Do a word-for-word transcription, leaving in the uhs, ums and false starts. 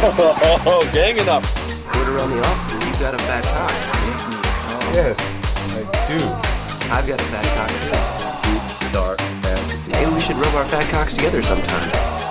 Oh, ganging up. Word around the offices, you've got a fat cock. Yes, I do. I've got a fat cock too. Deep, dark fantasy. Maybe we should rub our fat cocks together sometime.